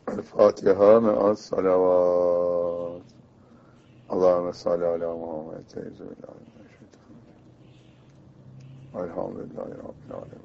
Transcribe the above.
الفاتحة مع الصلوات. اللهم صل على محمد. الحمد لله رب العالمين.